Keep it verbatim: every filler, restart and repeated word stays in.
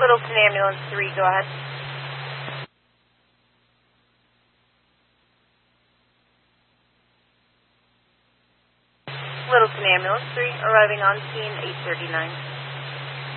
Littleton Ambulance three, go ahead. Littleton Ambulance three, arriving on scene eight thirty-nine.